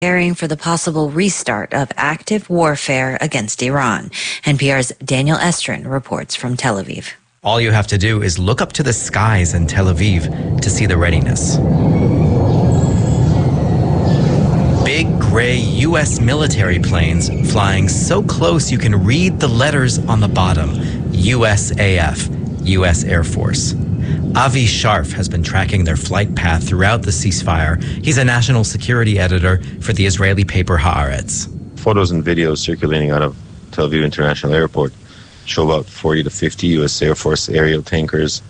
preparing for the possible restart of active warfare against Iran. NPR's Daniel Estrin reports from Tel Aviv. All you have to do is look up to the skies in Tel Aviv to see the readiness. Big gray U.S. military planes flying so close you can read the letters on the bottom. USAF, U.S. Air Force. Avi Sharf has been tracking their flight path throughout the ceasefire. He's a national security editor for the Israeli paper Haaretz. Photos and videos circulating out of Tel Aviv International Airport show about 40 to 50 U.S. Air Force aerial tankers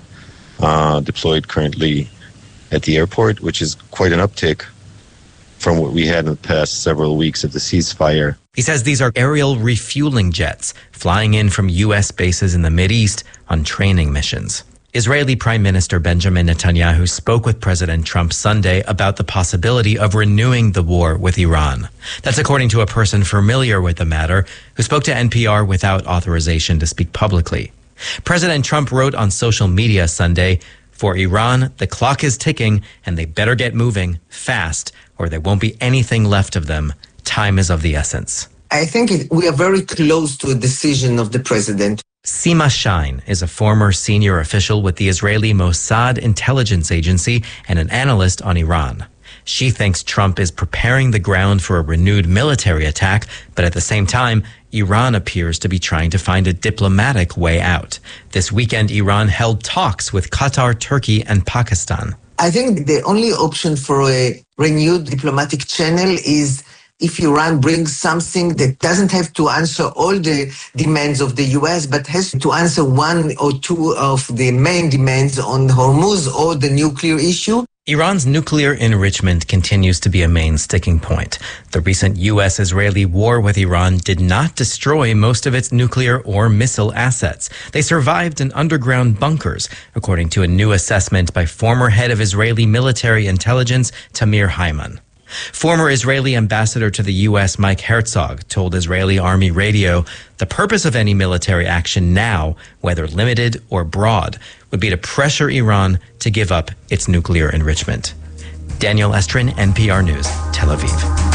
deployed currently at the airport, which is quite an uptick from what we had in the past several weeks of the ceasefire. He says these are aerial refueling jets flying in from U.S. bases in the Mideast on training missions. Israeli Prime Minister Benjamin Netanyahu spoke with President Trump Sunday about the possibility of renewing the war with Iran. That's according to a person familiar with the matter who spoke to NPR without authorization to speak publicly. President Trump wrote on social media Sunday, "For Iran, the clock is ticking and they better get moving fast or there won't be anything left of them. Time is of the essence." I think we are very close to a decision of the president. Sima Shine is a former senior official with the Israeli Mossad intelligence agency and an analyst on Iran. She thinks Trump is preparing the ground for a renewed military attack, but at the same time, Iran appears to be trying to find a diplomatic way out. This weekend, Iran held talks with Qatar, Turkey, and Pakistan. I think the only option for a renewed diplomatic channel is if Iran brings something that doesn't have to answer all the demands of the U.S., but has to answer one or two of the main demands on Hormuz or the nuclear issue. Iran's nuclear enrichment continues to be a main sticking point. The recent U.S.-Israeli war with Iran did not destroy most of its nuclear or missile assets. They survived in underground bunkers, according to a new assessment by former head of Israeli military intelligence, Tamir Haiman. Former Israeli ambassador to the U.S., Mike Herzog, told Israeli Army Radio, the purpose of any military action now, whether limited or broad, would be to pressure Iran to give up its nuclear enrichment. Daniel Estrin, NPR News, Tel Aviv.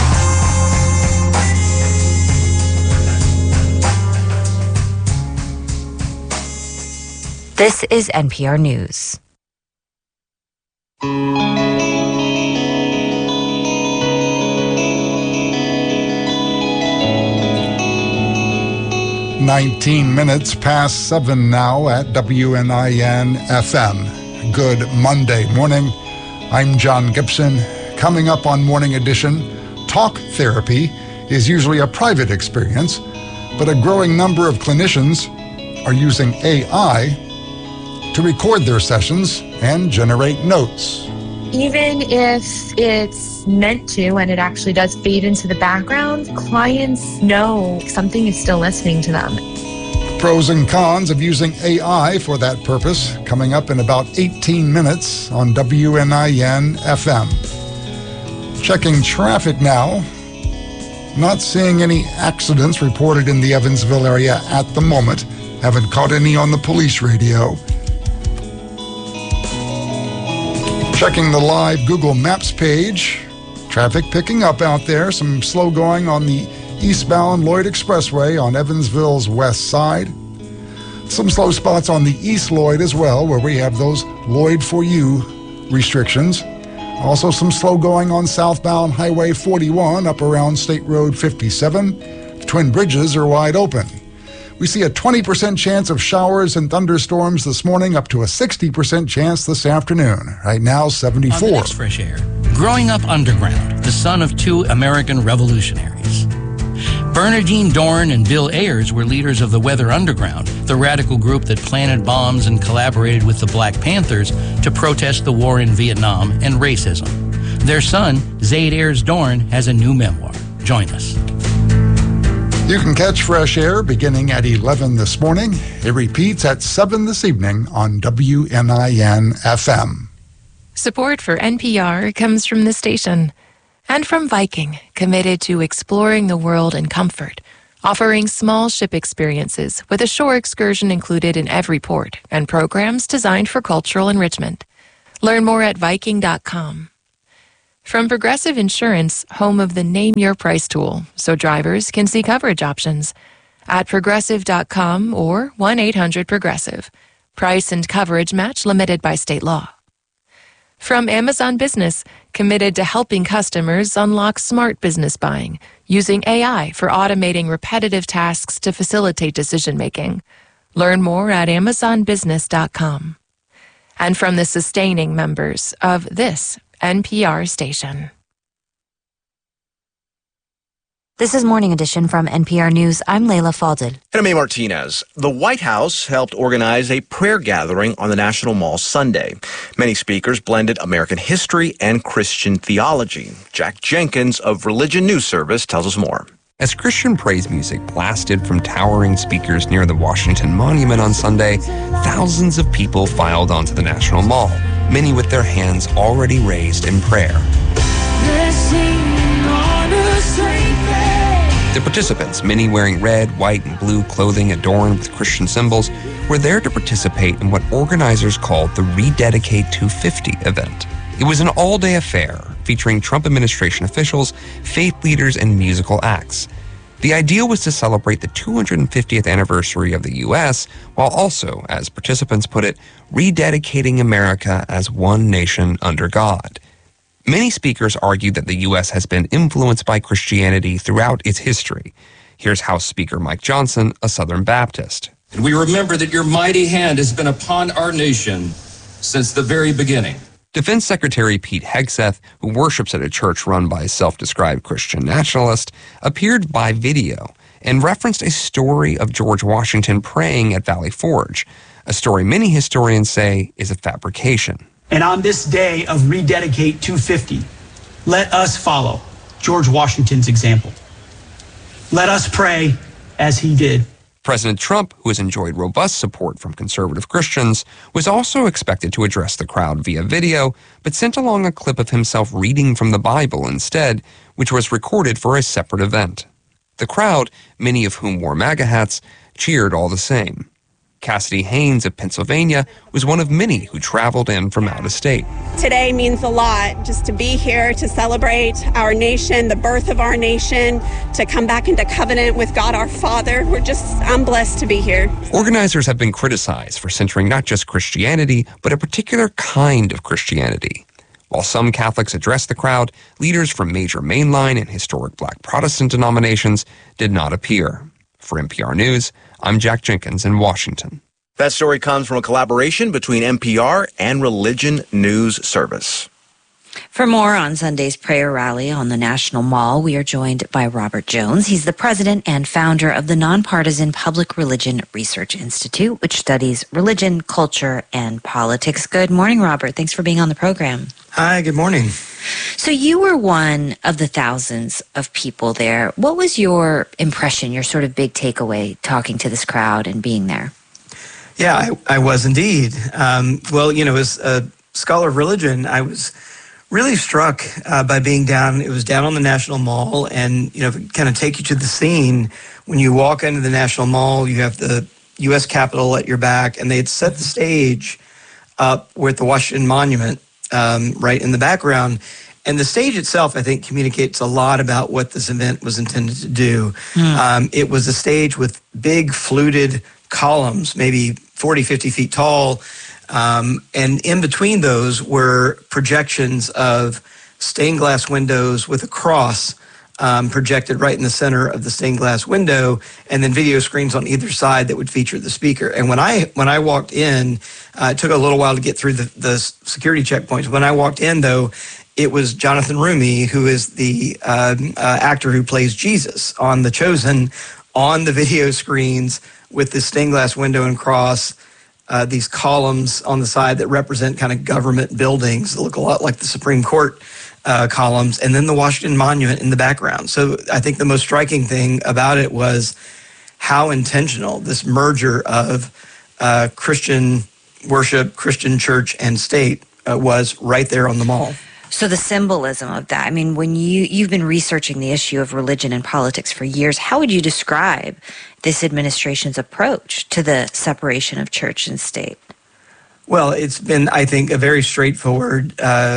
This is NPR News. 19 minutes past 7 now at WNIN FM. Good Monday morning. I'm John Gibson. Coming up on Morning Edition, talk therapy is usually a private experience, but a growing number of clinicians are using AI to record their sessions and generate notes. Even if it's meant to and it actually does fade into the background, clients know something is still listening to them. Pros and cons of using AI for that purpose coming up in about 18 minutes on WNIN FM. Checking traffic now. Not seeing any accidents reported in the Evansville area at the moment. Haven't caught any on the police radio. Checking the live Google Maps page. Traffic picking up out there. Some slow going on the eastbound Lloyd Expressway on Evansville's west side. Some slow spots on the East Lloyd as well, where we have those Lloyd for You restrictions. Also some slow going on southbound Highway 41 up around State Road 57. Twin bridges are wide open. We see a 20% chance of showers and thunderstorms this morning, up to a 60% chance this afternoon. Right now, 74. On the next Fresh Air, growing up underground, the son of two American revolutionaries. Bernardine Dohrn and Bill Ayers were leaders of the Weather Underground, the radical group that planted bombs and collaborated with the Black Panthers to protest the war in Vietnam and racism. Their son, Zaid Ayers Dohrn, has a new memoir. Join us. You can catch Fresh Air beginning at 11 this morning. It repeats at 7 this evening on WNIN FM. Support for NPR comes from the station and from Viking, committed to exploring the world in comfort, offering small ship experiences with a shore excursion included in every port and programs designed for cultural enrichment. Learn more at Viking.com. From Progressive Insurance, home of the Name Your Price tool, so drivers can see coverage options. At Progressive.com or 1-800-PROGRESSIVE. Price and coverage match limited by state law. From Amazon Business, committed to helping customers unlock smart business buying, using AI for automating repetitive tasks to facilitate decision-making. Learn more at AmazonBusiness.com. And from the sustaining members of this NPR station. This is Morning Edition from NPR News. I'm Layla Falded. And I'm A. Martinez. The White House helped organize a prayer gathering on the National Mall Sunday. Many speakers blended American history and Christian theology. Jack Jenkins of Religion News Service tells us more. As Christian praise music blasted from towering speakers near the Washington Monument on Sunday, thousands of people filed onto the National Mall, many with their hands already raised in prayer. The participants, many wearing red, white, and blue clothing adorned with Christian symbols, were there to participate in what organizers called the Rededicate 250 event. It was an all-day affair featuring Trump administration officials, faith leaders, and musical acts. The idea was to celebrate the 250th anniversary of the U.S., while also, as participants put it, rededicating America as one nation under God. Many speakers argued that the U.S. has been influenced by Christianity throughout its history. Here's House Speaker Mike Johnson, a Southern Baptist. And we remember that your mighty hand has been upon our nation since the very beginning. Defense Secretary Pete Hegseth, who worships at a church run by a self-described Christian nationalist, appeared by video and referenced a story of George Washington praying at Valley Forge, a story many historians say is a fabrication. And on this day of Rededicate 250, let us follow George Washington's example. Let us pray as he did. President Trump, who has enjoyed robust support from conservative Christians, was also expected to address the crowd via video, but sent along a clip of himself reading from the Bible instead, which was recorded for a separate event. The crowd, many of whom wore MAGA hats, cheered all the same. Cassidy Haynes of Pennsylvania was one of many who traveled in from out of state. Today means a lot, just to be here to celebrate our nation, the birth of our nation, to come back into covenant with God our Father. I'm blessed to be here. Organizers have been criticized for centering not just Christianity, but a particular kind of Christianity. While some Catholics addressed the crowd, leaders from major mainline and historic Black Protestant denominations did not appear. For NPR News, I'm Jack Jenkins in Washington. That story comes from a collaboration between NPR and Religion News Service. For more on Sunday's prayer rally on the National Mall, we are joined by Robert Jones. He's the president and founder of the nonpartisan Public Religion Research Institute, which studies religion, culture, and politics. Good morning, Robert. Thanks for being on the program. Hi, good morning. So you were one of the thousands of people there. What was your impression, your sort of big takeaway talking to this crowd and being there? Yeah, I was indeed. As a scholar of religion, I was really struck by being down. It was down on the National Mall, and, kind of take you to the scene. When you walk into the National Mall, you have the U.S. Capitol at your back, and they had set the stage up with the Washington Monument right in the background. And the stage itself, I think, communicates a lot about what this event was intended to do. It was a stage with big fluted columns, maybe 40, 50 feet tall. And in between those were projections of stained glass windows with a cross projected right in the center of the stained glass window, and then video screens on either side that would feature the speaker. And when I walked in, it took a little while to get through the security checkpoints. When I walked in, though, it was Jonathan Rumi, who is the actor who plays Jesus on The Chosen, on the video screens with this stained glass window and cross, these columns on the side that represent kind of government buildings that look a lot like the Supreme Court columns, and then the Washington Monument in the background. So I think the most striking thing about it was how intentional this merger of Christian worship, Christian church, and state was right there on the mall. So the symbolism of that, I mean, when you've been researching the issue of religion and politics for years, how would you describe this administration's approach to the separation of church and state? Well, it's been, I think, a very straightforward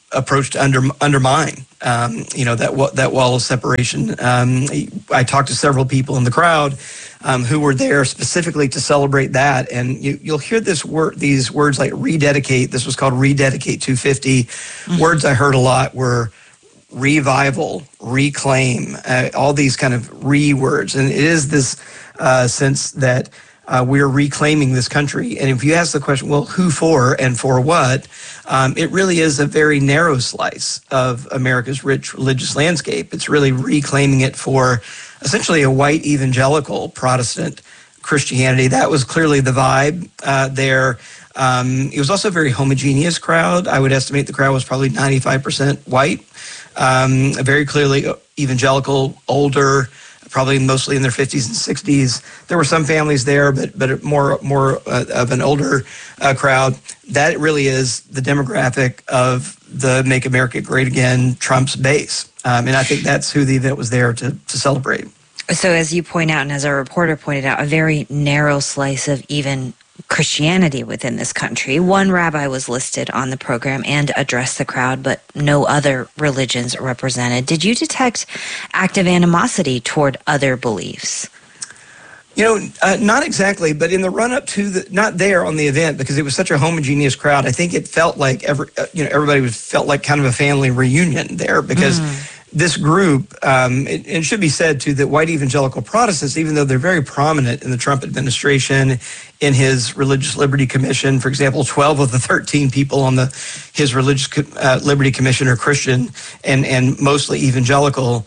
approach to undermine, that wall of separation. I talked to several people in the crowd who were there specifically to celebrate that, and you'll hear these words like rededicate. This was called Rededicate 250. Mm-hmm. Words I heard a lot were revival, reclaim, all these kind of words, and it is this sense that we're reclaiming this country. And if you ask the question, well, who for and for what, it really is a very narrow slice of America's rich religious landscape. It's really reclaiming it for essentially a white evangelical Protestant Christianity. That was clearly the vibe there. It was also a very homogeneous crowd. I would estimate the crowd was probably 95% white, very clearly evangelical, older, probably mostly in their 50s and 60s. There were some families there, but more of an older crowd. That really is the demographic of the Make America Great Again Trump's base. And I think that's who the event was there to celebrate. So as you point out, and as our reporter pointed out, a very narrow slice of even Christianity within this country. One rabbi was listed on the program and addressed the crowd, but no other religions represented. Did you detect active animosity toward other beliefs? Not exactly, but in the run-up to not there on the event, because it was such a homogeneous crowd, I think it felt like everybody felt like kind of a family reunion there, because this group, it should be said too that white evangelical Protestants, even though they're very prominent in the Trump administration, in his Religious Liberty Commission, for example, 12 of the 13 people on his Religious Liberty Commission are Christian and mostly evangelical.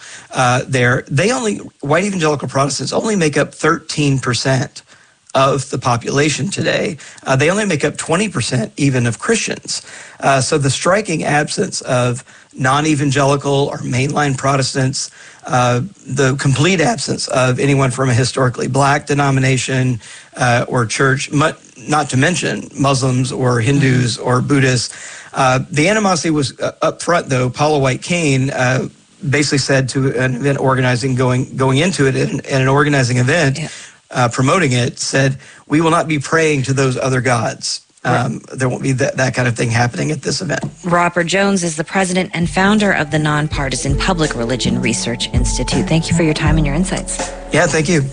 White evangelical Protestants only make up 13% of the population today. They only make up 20% even of Christians. So the striking absence of non-evangelical or mainline Protestants, the complete absence of anyone from a historically black denomination or church, not to mention Muslims or Hindus or Buddhists. The animosity was up front, though. Paula White-Cain basically said to an event organizing going into it, and an organizing event, promoting it, said, "We will not be praying to those other gods." There won't be that kind of thing happening at this event. Robert Jones is the president and founder of the Nonpartisan Public Religion Research Institute. Thank you for your time and your insights. Yeah, thank you.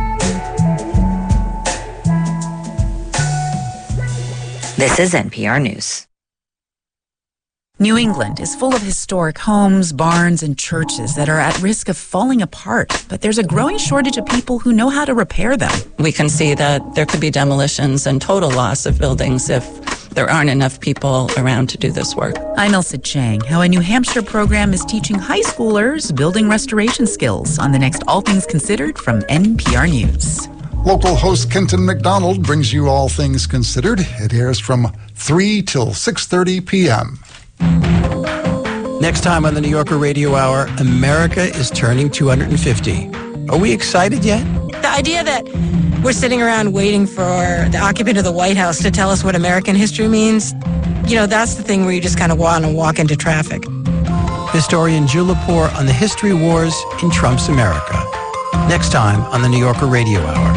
This is NPR News. New England is full of historic homes, barns, and churches that are at risk of falling apart, but there's a growing shortage of people who know how to repair them. We can see that there could be demolitions and total loss of buildings if there aren't enough people around to do this work. I'm Elsa Chang. How a New Hampshire program is teaching high schoolers building restoration skills on the next All Things Considered from NPR News. Local host Kenton McDonald brings you All Things Considered. It airs from 3 till 6:30 p.m. Next time on the New Yorker Radio Hour, America is turning 250. Are we excited yet? The idea that we're sitting around waiting for the occupant of the White House to tell us what American history means, that's the thing where you just kind of want to walk into traffic. Historian Jill Lepore on the history wars in Trump's America. Next time on the New Yorker Radio Hour.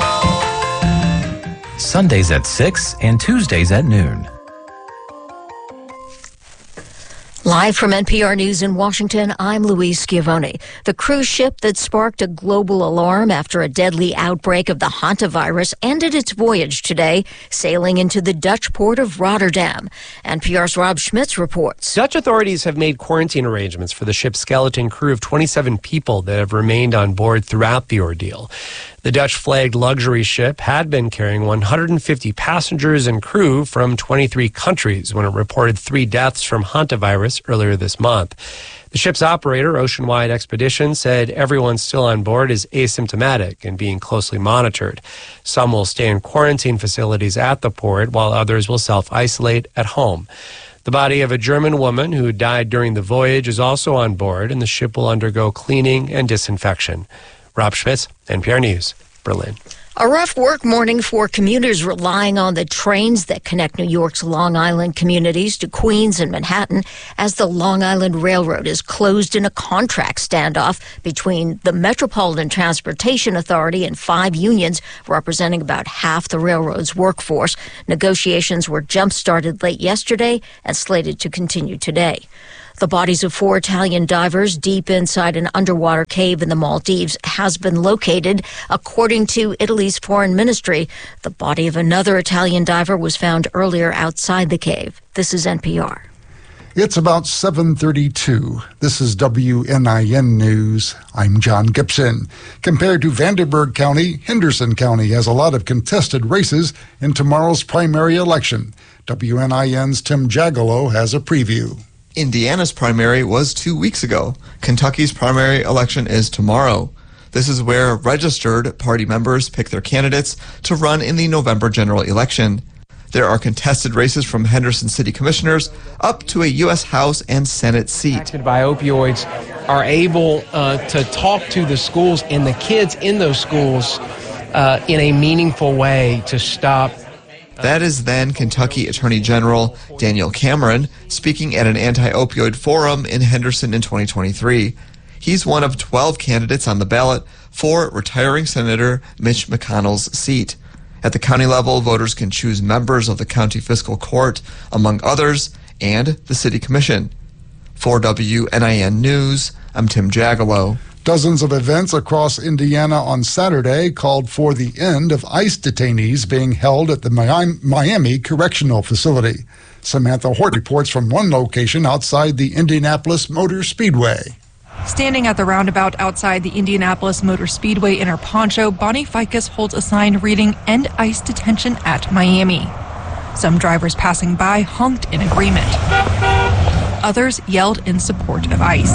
Sundays at 6 and Tuesdays at noon. Live from NPR News in Washington, I'm Louise Schiavone. The cruise ship that sparked a global alarm after a deadly outbreak of the hantavirus ended its voyage today, sailing into the Dutch port of Rotterdam. NPR's Rob Schmitz reports. Dutch authorities have made quarantine arrangements for the ship's skeleton crew of 27 people that have remained on board throughout the ordeal. The Dutch-flagged luxury ship had been carrying 150 passengers and crew from 23 countries when it reported 3 deaths from hantavirus earlier this month. The ship's operator, Oceanwide Expedition, said everyone still on board is asymptomatic and being closely monitored. Some will stay in quarantine facilities at the port, while others will self-isolate at home. The body of a German woman who died during the voyage is also on board, and the ship will undergo cleaning and disinfection. Rob Schmitz, NPR News, Berlin. A rough work morning for commuters relying on the trains that connect New York's Long Island communities to Queens and Manhattan as the Long Island Railroad is closed in a contract standoff between the Metropolitan Transportation Authority and 5 unions representing about half the railroad's workforce. Negotiations were jump-started late yesterday and slated to continue today. The bodies of 4 Italian divers deep inside an underwater cave in the Maldives has been located. According to Italy's foreign ministry, the body of another Italian diver was found earlier outside the cave. This is NPR. It's about 7:32. This is WNIN News. I'm John Gibson. Compared to Vanderburgh County, Henderson County has a lot of contested races in tomorrow's primary election. WNIN's Tim Jagalow has a preview. Indiana's primary was 2 weeks ago. Kentucky's primary election is tomorrow. This is where registered party members pick their candidates to run in the November general election. There are contested races from Henderson City Commissioners up to a U.S. House and Senate seat. Affected by opioids are able to talk to the schools and the kids in those schools in a meaningful way to stop. That is then Kentucky Attorney General Daniel Cameron speaking at an anti-opioid forum in Henderson in 2023. He's one of 12 candidates on the ballot for retiring Senator Mitch McConnell's seat. At the county level, voters can choose members of the county fiscal court, among others, and the city commission. For WNIN News, I'm Tim Jagalow. Dozens of events across Indiana on Saturday called for the end of ICE detainees being held at the Miami Correctional Facility. Samantha Hort reports from one location outside the Indianapolis Motor Speedway. Standing at the roundabout outside the Indianapolis Motor Speedway in her poncho, Bonnie Ficus holds a sign reading "End ICE Detention at Miami." Some drivers passing by honked in agreement. Others yelled in support of ICE.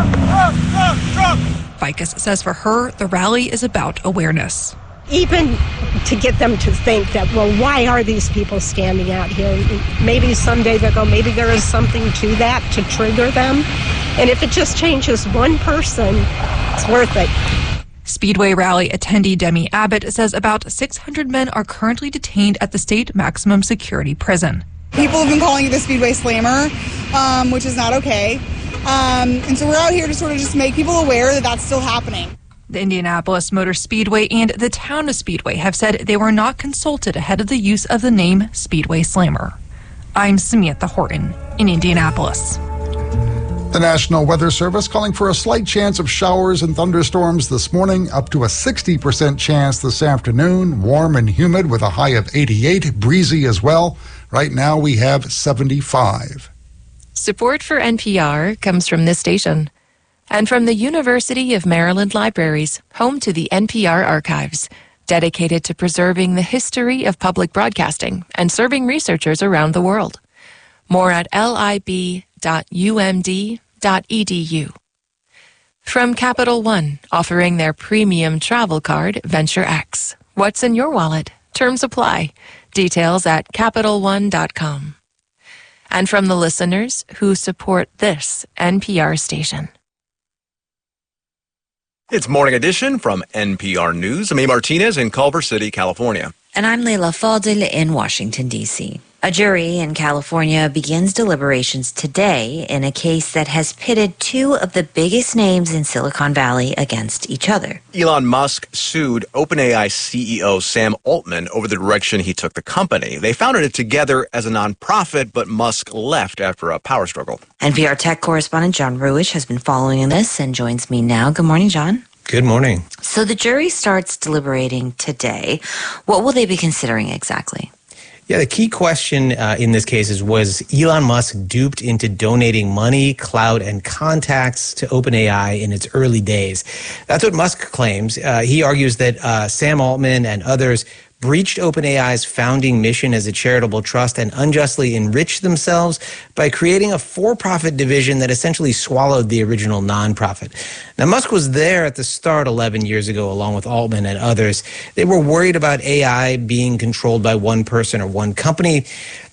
Ficus says for her, the rally is about awareness. Even to get them to think that, well, why are these people standing out here? Maybe someday they'll go, maybe there is something to that to trigger them. And if it just changes one person, it's worth it. Speedway rally attendee Demi Abbott says about 600 men are currently detained at the state maximum security prison. People have been calling it the Speedway Slammer, which is not okay. And so we're out here to sort of just make people aware that that's still happening. The Indianapolis Motor Speedway and the town of Speedway have said they were not consulted ahead of the use of the name Speedway Slammer. I'm Samantha Horton in Indianapolis. The National Weather Service calling for a slight chance of showers and thunderstorms this morning, up to a 60% chance this afternoon. Warm and humid with a high of 88, breezy as well. Right now we have 75. Support for NPR comes from this station and from the University of Maryland Libraries, home to the NPR Archives, dedicated to preserving the history of public broadcasting and serving researchers around the world. More at lib.umd.edu. From Capital One, offering their premium travel card, Venture X. What's in your wallet? Terms apply. Details at CapitalOne.com. And from the listeners who support this NPR station. It's Morning Edition from NPR News. I'm A. Martinez in Culver City, California. And I'm Leila Fadel in Washington, D.C. A jury in California begins deliberations today in a case that has pitted 2 of the biggest names in Silicon Valley against each other. Elon Musk sued OpenAI CEO Sam Altman over the direction he took the company. They founded it together as a nonprofit, but Musk left after a power struggle. NPR tech correspondent John Ruish has been following this and joins me now. Good morning, John. Good morning. So the jury starts deliberating today. What will they be considering exactly? Yeah, the key question in this case is, was Elon Musk duped into donating money, clout, and contacts to OpenAI in its early days? That's what Musk claims. He argues that Sam Altman and others breached OpenAI's founding mission as a charitable trust and unjustly enriched themselves by creating a for-profit division that essentially swallowed the original nonprofit. Now, Musk was there at the start 11 years ago, along with Altman and others. They were worried about AI being controlled by one person or one company.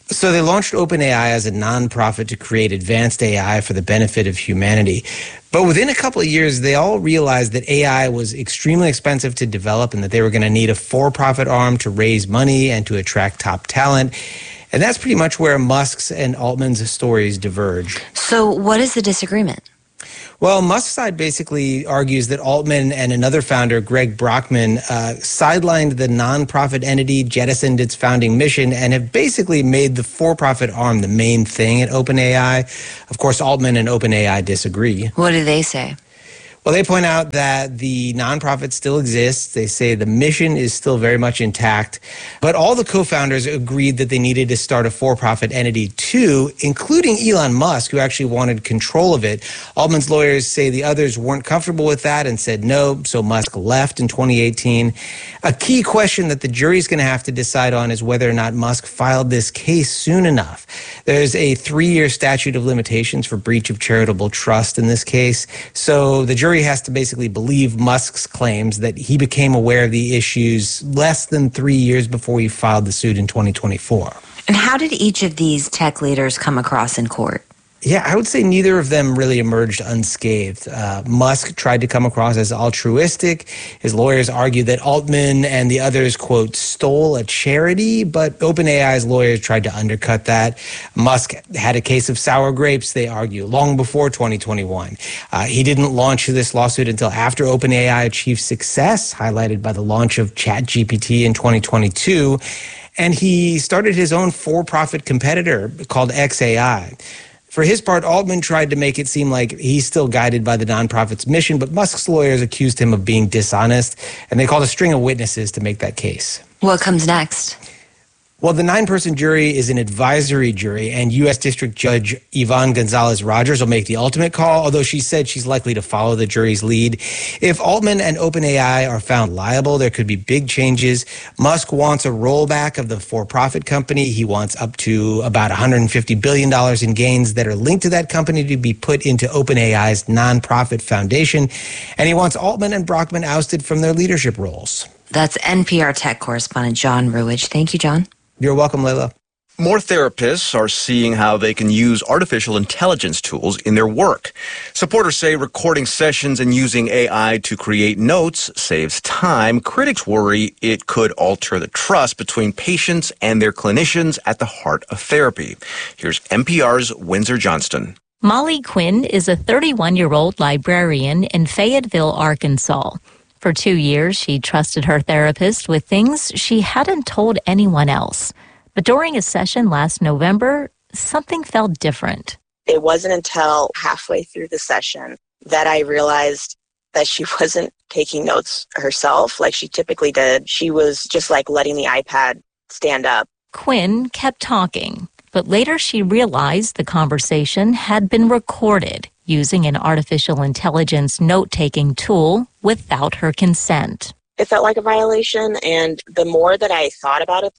So they launched OpenAI as a nonprofit to create advanced AI for the benefit of humanity. But within a couple of years, they all realized that AI was extremely expensive to develop and that they were going to need a for-profit arm to raise money and to attract top talent. And that's pretty much where Musk's and Altman's stories diverge. So what is the disagreement? Well, Musk's side basically argues that Altman and another founder, Greg Brockman, sidelined the nonprofit entity, jettisoned its founding mission, and have basically made the for-profit arm the main thing at OpenAI. Of course, Altman and OpenAI disagree. What do they say? Well, they point out that the nonprofit still exists. They say the mission is still very much intact. But all the co-founders agreed that they needed to start a for-profit entity too, including Elon Musk, who actually wanted control of it. Altman's lawyers say the others weren't comfortable with that and said no, so Musk left in 2018. A key question that the jury's going to have to decide on is whether or not Musk filed this case soon enough. There's a 3-year statute of limitations for breach of charitable trust in this case. So the jury has to basically believe Musk's claims that he became aware of the issues less than 3 years before he filed the suit in 2024. And how did each of these tech leaders come across in court? Yeah, I would say neither of them really emerged unscathed. Musk tried to come across as altruistic. His lawyers argued that Altman and the others, quote, stole a charity, but OpenAI's lawyers tried to undercut that. Musk had a case of sour grapes, they argue, long before 2021. He didn't launch this lawsuit until after OpenAI achieved success, highlighted by the launch of ChatGPT in 2022. And he started his own for-profit competitor called xAI. For his part, Altman tried to make it seem like he's still guided by the nonprofit's mission, but Musk's lawyers accused him of being dishonest, and they called a string of witnesses to make that case. What comes next? Well, the 9-person jury is an advisory jury, and U.S. District Judge Yvonne Gonzalez-Rogers will make the ultimate call, although she said she's likely to follow the jury's lead. If Altman and OpenAI are found liable, there could be big changes. Musk wants a rollback of the for-profit company. He wants up to about $150 billion in gains that are linked to that company to be put into OpenAI's nonprofit foundation. And he wants Altman and Brockman ousted from their leadership roles. That's NPR tech correspondent John Ruwitch. Thank you, John. You're welcome, Layla. More therapists are seeing how they can use artificial intelligence tools in their work. Supporters say recording sessions and using AI to create notes saves time. Critics worry it could alter the trust between patients and their clinicians at the heart of therapy. Here's NPR's Windsor Johnston. Molly Quinn is a 31-year-old librarian in Fayetteville, Arkansas. For 2 years, she trusted her therapist with things she hadn't told anyone else. But during a session last November, something felt different. It wasn't until halfway through the session that I realized that she wasn't taking notes herself like she typically did. She was just like letting the iPad stand up. Quinn kept talking, but later she realized the conversation had been recorded using an artificial intelligence note-taking tool without her consent. It felt like a violation, and the more that I thought about it,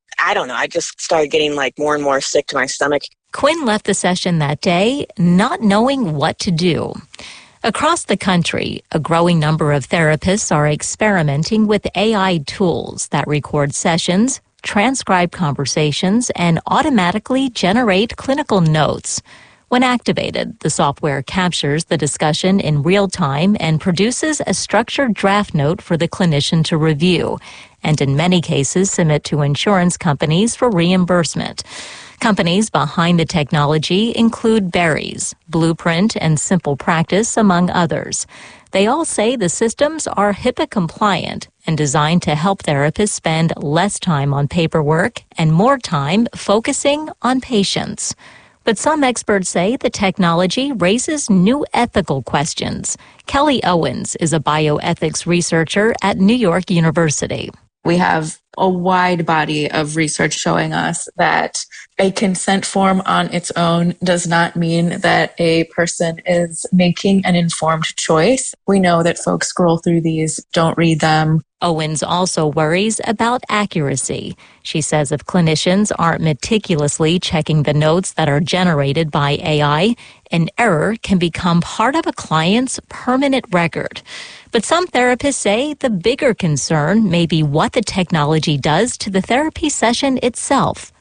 I just started getting more and more sick to my stomach. Quinn left the session that day not knowing what to do. Across the country, a growing number of therapists are experimenting with AI tools that record sessions, transcribe conversations, and automatically generate clinical notes. When activated, the software captures the discussion in real time and produces a structured draft note for the clinician to review, and in many cases submit to insurance companies for reimbursement. Companies behind the technology include Berries, Blueprint, and Simple Practice, among others. They all say the systems are HIPAA compliant and designed to help therapists spend less time on paperwork and more time focusing on patients. But some experts say the technology raises new ethical questions. Kelly Owens is a bioethics researcher at New York University. We have a wide body of research showing us that a consent form on its own does not mean that a person is making an informed choice. We know that folks scroll through these, don't read them. Owens also worries about accuracy. She says if clinicians aren't meticulously checking the notes that are generated by AI, an error can become part of a client's permanent record. But some therapists say the bigger concern may be what the technology does to the therapy session itself.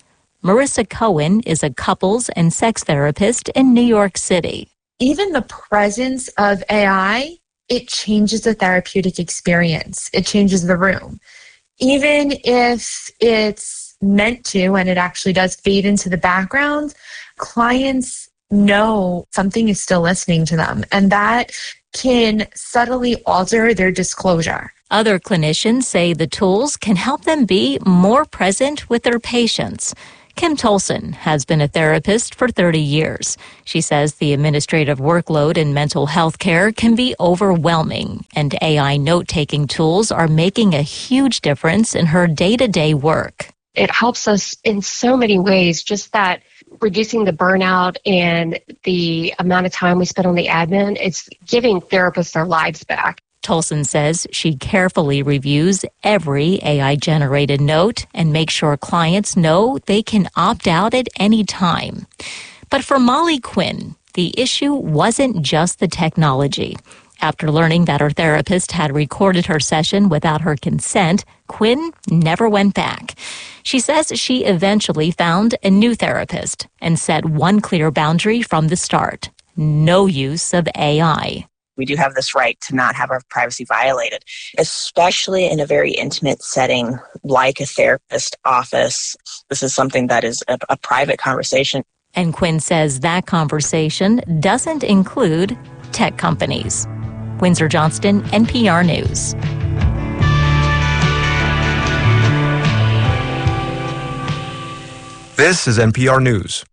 Marissa Cohen is a couples and sex therapist in New York City. Even the presence of AI, it changes the therapeutic experience. It changes the room. Even if it's meant to, and it actually does fade into the background, clients know something is still listening to them, and that can subtly alter their disclosure. Other clinicians say the tools can help them be more present with their patients. Kim Tolson has been a therapist for 30 years. She says the administrative workload in mental health care can be overwhelming, and AI note-taking tools are making a huge difference in her day-to-day work. It helps us in so many ways, just that reducing the burnout and the amount of time we spend on the admin, it's giving therapists their lives back. Tolson says she carefully reviews every AI-generated note and makes sure clients know they can opt out at any time. But for Molly Quinn, the issue wasn't just the technology. After learning that her therapist had recorded her session without her consent, Quinn never went back. She says she eventually found a new therapist and set one clear boundary from the start: no use of AI. We do have this right to not have our privacy violated, especially in a very intimate setting like a therapist office. This is something that is a private conversation. And Quinn says that conversation doesn't include tech companies. Windsor Johnston, NPR News. This is NPR News.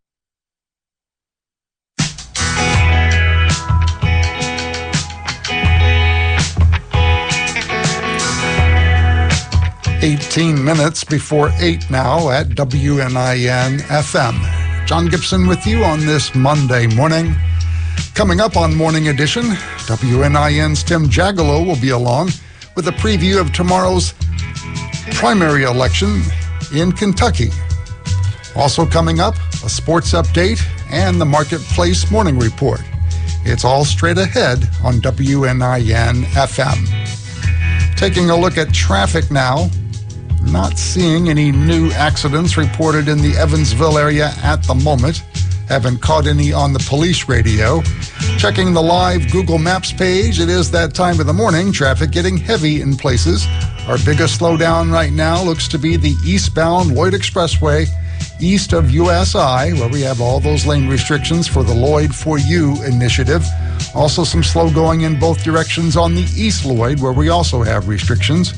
"18 minutes before 8 now at WNIN FM. John Gibson with you on this Monday morning. Coming up on Morning Edition, WNIN's Tim Jagalow will be along with a preview of tomorrow's primary election in Kentucky. Also coming up, a sports update and the Marketplace Morning Report. It's all straight ahead on WNIN FM. Taking a look at traffic now. Not seeing any new accidents reported in the Evansville area at the moment. Haven't caught any on the police radio. Checking the live Google Maps page, it is that time of the morning. Traffic getting heavy in places. Our biggest slowdown right now looks to be the eastbound Lloyd Expressway east of USI, where we have all those lane restrictions for the Lloyd for You initiative. Also some slow going in both directions on the East Lloyd, where we also have restrictions.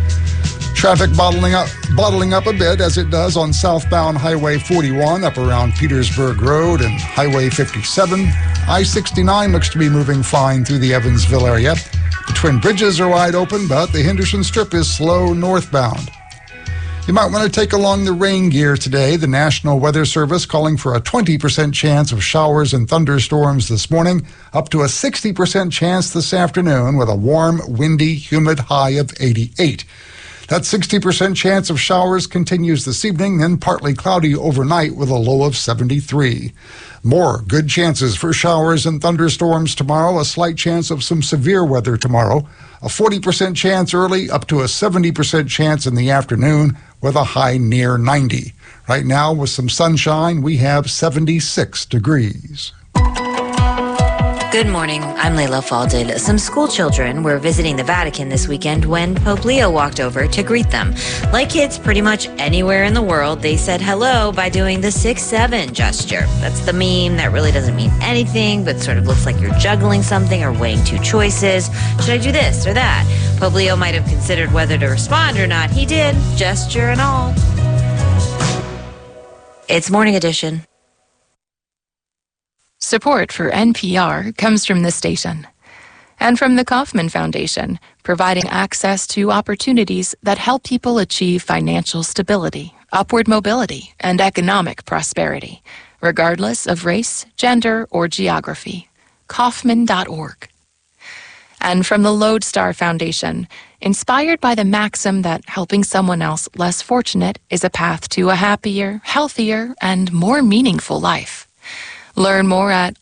Traffic bottling up a bit, as it does on southbound Highway 41 up around Petersburg Road and Highway 57. I-69 looks to be moving fine through the Evansville area. The Twin Bridges are wide open, but the Henderson Strip is slow northbound. You might want to take along the rain gear today. The National Weather Service calling for a 20% chance of showers and thunderstorms this morning, up to a 60% chance this afternoon with a warm, windy, humid high of 88. That 60% chance of showers continues this evening, then partly cloudy overnight with a low of 73. More good chances for showers and thunderstorms tomorrow, a slight chance of some severe weather tomorrow, a 40% chance early, up to a 70% chance in the afternoon with a high near 90. Right now, with some sunshine, we have 76 degrees. Good morning. I'm Layla Falded. Some school children were visiting the Vatican this weekend when Pope Leo walked over to greet them. Like kids pretty much anywhere in the world, they said hello by doing the 6-7 gesture. That's the meme that really doesn't mean anything, but sort of looks like you're juggling something or weighing two choices. Should I do this or that? Pope Leo might have considered whether to respond or not. He did, gesture and all. It's Morning Edition. Support for NPR comes from this station and from the Kauffman Foundation, providing access to opportunities that help people achieve financial stability, upward mobility, and economic prosperity, regardless of race, gender, or geography. Kauffman.org. And from the Lodestar Foundation, inspired by the maxim that helping someone else less fortunate is a path to a happier, healthier, and more meaningful life. Learn more at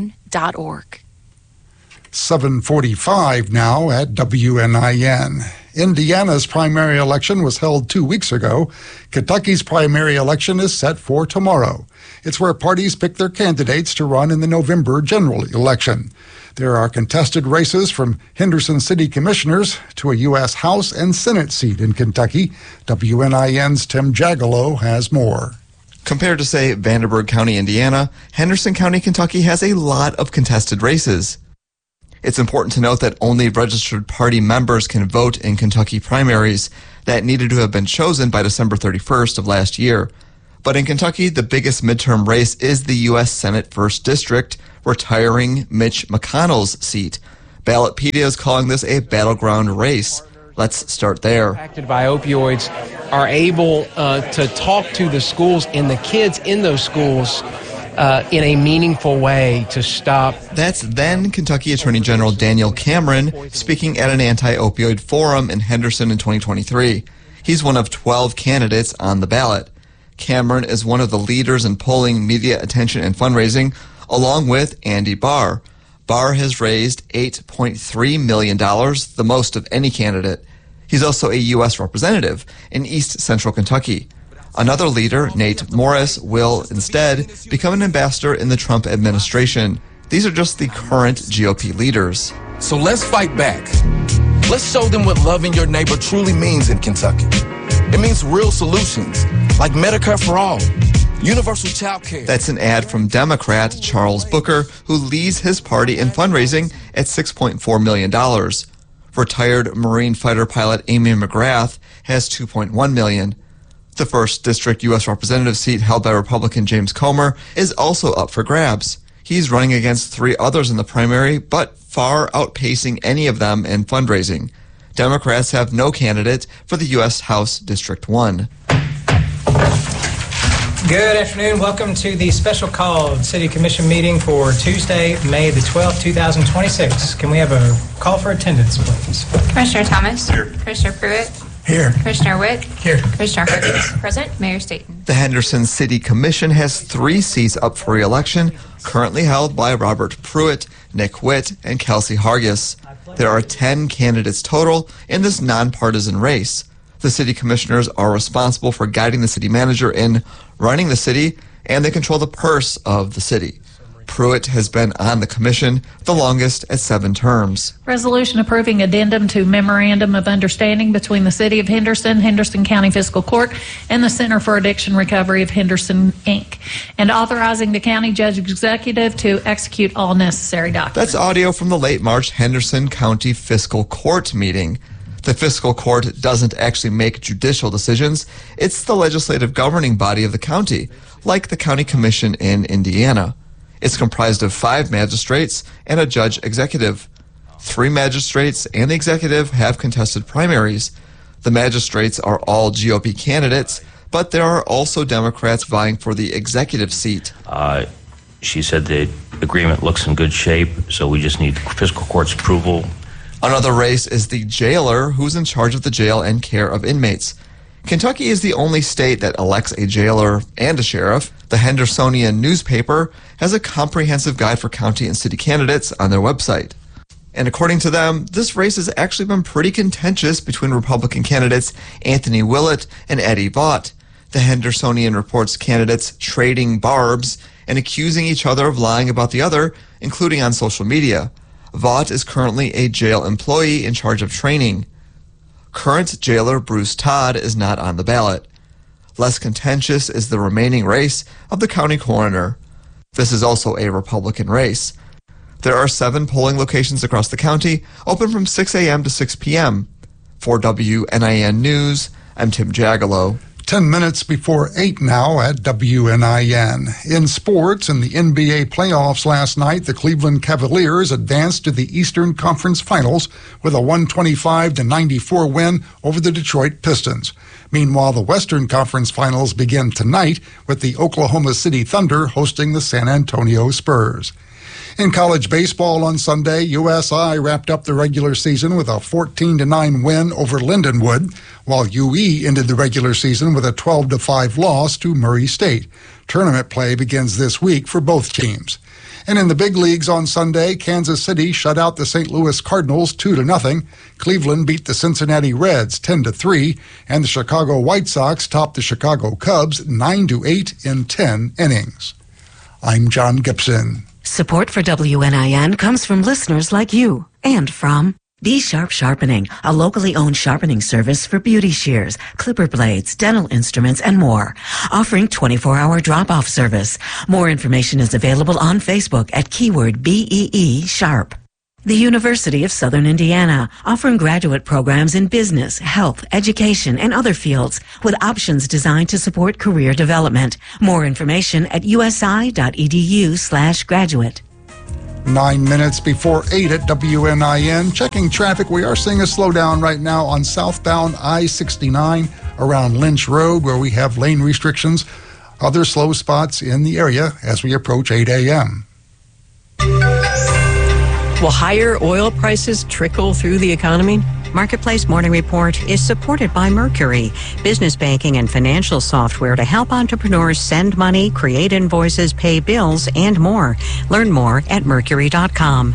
lodestarfoundation.org. 7:45 now at WNIN. Indiana's primary election was held 2 weeks ago. Kentucky's primary election is set for tomorrow. It's where parties pick their candidates to run in the November general election. There are contested races from Henderson City Commissioners to a U.S. House and Senate seat in Kentucky. WNIN's Tim Jagalow has more. Compared to, say, Vanderburgh County, Indiana, Henderson County, Kentucky has a lot of contested races. It's important to note that only registered party members can vote in Kentucky primaries that needed to have been chosen by December 31st of last year. But in Kentucky, the biggest midterm race is the U.S. Senate 1st District, retiring Mitch McConnell's seat. Ballotpedia is calling this a battleground race. Let's start there. Impacted by opioids are able to talk to the schools and the kids in those schools in a meaningful way to stop. That's then Kentucky Attorney General Daniel Cameron speaking at an anti-opioid forum in Henderson in 2023. He's one of 12 candidates on the ballot. Cameron is one of the leaders in pulling media attention and fundraising, along with Andy Barr. Barr has raised $8.3 million, the most of any candidate. He's also a U.S. representative in East Central Kentucky. Another leader, Nate Morris, will instead become an ambassador in the Trump administration. These are just the current GOP leaders. So let's fight back. Let's show them what loving your neighbor truly means in Kentucky. It means real solutions, like Medicare for all, universal child care. That's an ad from Democrat Charles Booker, who leads his party in fundraising at $6.4 million. Retired Marine fighter pilot Amy McGrath has $2.1 million. The 1st District U.S. Representative seat held by Republican James Comer is also up for grabs. He's running against 3 others in the primary, but far outpacing any of them in fundraising. Democrats have no candidate for the U.S. House District 1. Good afternoon. Welcome to the special called City Commission meeting for Tuesday, May the 12th, 2026. Can we have a call for attendance, please? Commissioner Thomas. Here. Commissioner Pruitt. Here. Commissioner Witt. Here. Commissioner Hurwitz. Present. Mayor Staten. The Henderson City Commission has 3 seats up for re-election, currently held by Robert Pruitt, Nick Witt, and Kelsey Hargis. There are 10 candidates total in this nonpartisan race. The city commissioners are responsible for guiding the city manager in running the city, and they control the purse of the city. Pruitt has been on the commission the longest at 7 terms. Resolution approving addendum to Memorandum of Understanding between the City of Henderson, Henderson County Fiscal Court, and the Center for Addiction Recovery of Henderson, Inc., and authorizing the county judge executive to execute all necessary documents. That's audio from the late March Henderson County Fiscal Court meeting. The fiscal court doesn't actually make judicial decisions. It's the legislative governing body of the county, like the county commission in Indiana. It's comprised of 5 magistrates and a judge executive. 3 magistrates and the executive have contested primaries. The magistrates are all GOP candidates, but there are also Democrats vying for the executive seat. She said the agreement looks in good shape, so we just need the fiscal court's approval. Another race is the jailer, who's in charge of the jail and care of inmates. Kentucky is the only state that elects a jailer and a sheriff. The Hendersonian newspaper has a comprehensive guide for county and city candidates on their website. And according to them, this race has actually been pretty contentious between Republican candidates Anthony Willett and Eddie Vaught. The Hendersonian reports candidates trading barbs and accusing each other of lying about the other, including on social media. Vaught is currently a jail employee in charge of training. Current jailer Bruce Todd is not on the ballot. Less contentious is the remaining race of the county coroner. This is also a Republican race. There are 7 polling locations across the county, open from 6 a.m. to 6 p.m. For WNIN News, I'm Tim Jagalow. 10 minutes before 8 now at WNIN. In sports, in the NBA playoffs last night, the Cleveland Cavaliers advanced to the Eastern Conference Finals with a 125-94 win over the Detroit Pistons. Meanwhile, the Western Conference Finals begin tonight with the Oklahoma City Thunder hosting the San Antonio Spurs. In college baseball on Sunday, USI wrapped up the regular season with a 14-9 win over Lindenwood, while UE ended the regular season with a 12-5 loss to Murray State. Tournament play begins this week for both teams. And in the big leagues on Sunday, Kansas City shut out the St. Louis Cardinals 2-0. Cleveland beat the Cincinnati Reds 10-3, and the Chicago White Sox topped the Chicago Cubs 9-8 in 10 innings. I'm John Gibson. Support for WNIN comes from listeners like you and from B Sharp Sharpening, a locally owned sharpening service for beauty shears, clipper blades, dental instruments, and more, offering 24-hour drop-off service. More information is available on Facebook at keyword BEE Sharp. The University of Southern Indiana, offering graduate programs in business, health, education, and other fields, with options designed to support career development. More information at usi.edu/graduate. 9 minutes before 8 at WNIN. Checking traffic, we are seeing a slowdown right now on southbound I-69 around Lynch Road, where we have lane restrictions. Other slow spots in the area as we approach 8 a.m. Will higher oil prices trickle through the economy? Marketplace Morning Report is supported by Mercury, business banking and financial software to help entrepreneurs send money, create invoices, pay bills, and more. Learn more at Mercury.com.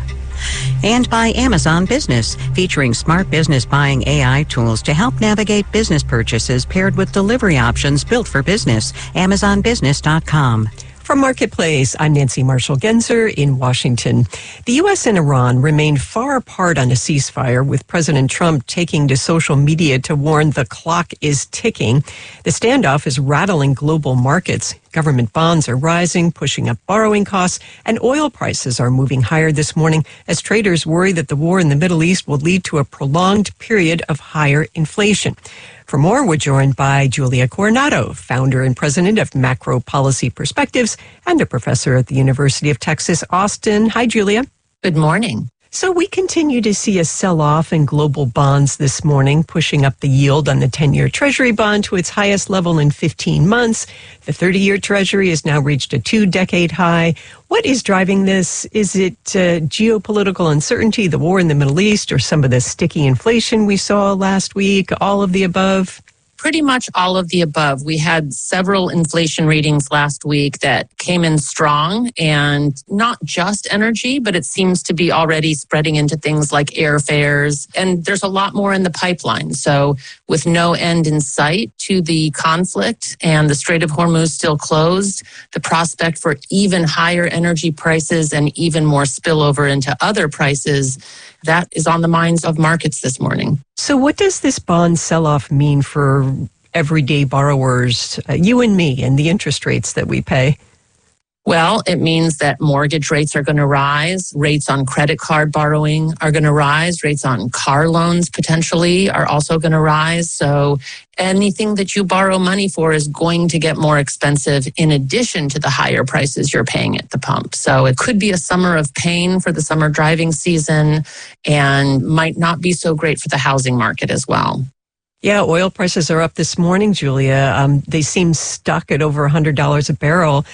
And by Amazon Business, featuring smart business buying AI tools to help navigate business purchases paired with delivery options built for business. AmazonBusiness.com. From Marketplace, I'm Nancy Marshall-Genzer in Washington. The U.S. and Iran remain far apart on a ceasefire, with President Trump taking to social media to warn the clock is ticking. The standoff is rattling global markets. Government bonds are rising, pushing up borrowing costs, and oil prices are moving higher this morning as traders worry that the war in the Middle East will lead to a prolonged period of higher inflation. For more, we're joined by Julia Coronado, founder and president of Macro Policy Perspectives and a professor at the University of Texas, Austin. Hi, Julia. Good morning. So we continue to see a sell-off in global bonds this morning, pushing up the yield on the 10-year Treasury bond to its highest level in 15 months. The 30-year Treasury has now reached a 2-decade high. What is driving this? Is it geopolitical uncertainty, the war in the Middle East, or some of the sticky inflation we saw last week? All of the above? Pretty much all of the above. We had several inflation readings last week that came in strong, and not just energy, but it seems to be already spreading into things like airfares. And there's a lot more in the pipeline. So with no end in sight to the conflict and the Strait of Hormuz still closed, the prospect for even higher energy prices and even more spillover into other prices, that is on the minds of markets this morning. So what does this bond sell-off mean for everyday borrowers, you and me, and the interest rates that we pay? Well, it means that mortgage rates are going to rise. Rates on credit card borrowing are going to rise. Rates on car loans potentially are also going to rise. So anything that you borrow money for is going to get more expensive in addition to the higher prices you're paying at the pump. So it could be a summer of pain for the summer driving season and might not be so great for the housing market as well. Yeah, oil prices are up this morning, Julia. They seem stuck at over $100 a barrel.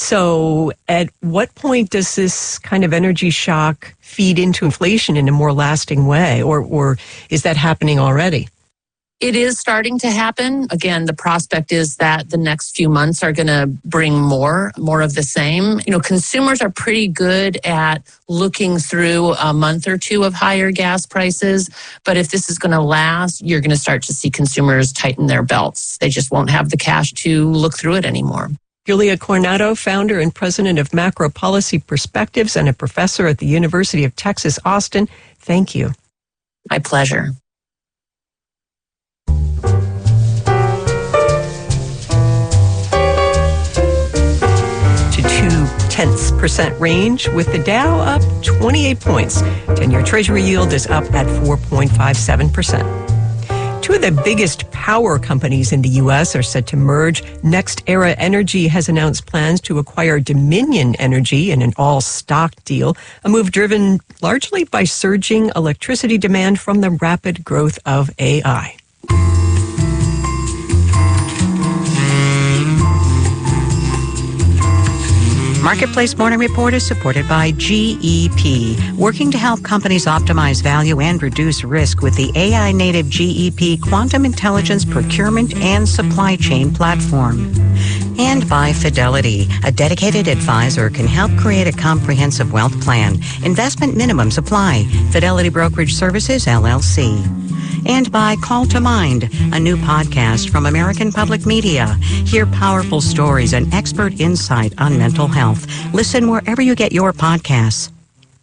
So at what point does this kind of energy shock feed into inflation in a more lasting way? Or is that happening already? It is starting to happen. Again, the prospect is that the next few months are going to bring more of the same. You know, consumers are pretty good at looking through a month or two of higher gas prices. But if this is going to last, you're going to start to see consumers tighten their belts. They just won't have the cash to look through it anymore. Julia Coronado, founder and president of Macro Policy Perspectives and a professor at the University of Texas, Austin. Thank you. My pleasure. To 0.2% range, with the Dow up 28 points. 10-year Treasury yield is up at 4.57%. Two of the biggest power companies in the U.S. are set to merge. NextEra Energy has announced plans to acquire Dominion Energy in an all-stock deal, a move driven largely by surging electricity demand from the rapid growth of AI. Marketplace Morning Report is supported by GEP, working to help companies optimize value and reduce risk with the AI-native GEP Quantum Intelligence Procurement and Supply Chain Platform. And by Fidelity, a dedicated advisor can help create a comprehensive wealth plan. Investment minimums apply. Fidelity Brokerage Services, LLC. And by Call to Mind, a new podcast from American Public Media. Hear powerful stories and expert insight on mental health. Listen wherever you get your podcasts.